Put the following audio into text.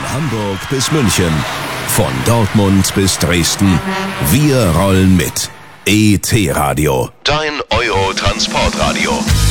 Hamburg bis München, von Dortmund bis Dresden. Wir rollen mit. ET Radio. Dein Euro-Transportradio.